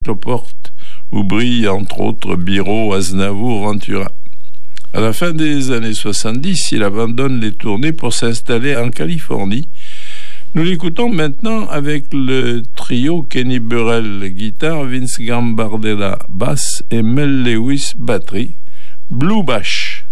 Cloporte, où brillent entre autres Biro, Aznavour, Ventura. À la fin des années 70, il abandonne les tournées pour s'installer en Californie. Nous l'écoutons maintenant avec le trio Kenny Burrell guitare, Vince Gambardella basse et Mel Lewis batterie, Blue Bash.